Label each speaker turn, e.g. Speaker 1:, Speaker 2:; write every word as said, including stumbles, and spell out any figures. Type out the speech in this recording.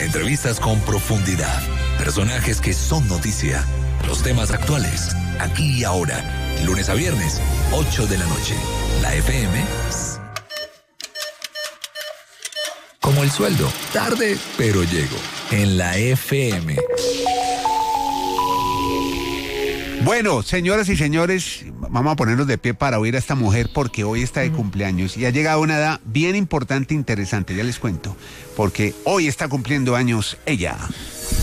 Speaker 1: Entrevistas con profundidad. Personajes que son noticia. Los temas actuales, aquí y ahora. Lunes a viernes, ocho de la noche. La F M. Como el sueldo. Tarde, pero llego. En la F M.
Speaker 2: Bueno, señoras y señores, vamos a ponernos de pie para oír a esta mujer porque hoy está de cumpleaños y ha llegado a una edad bien importante e interesante, ya les cuento, porque hoy está cumpliendo años ella.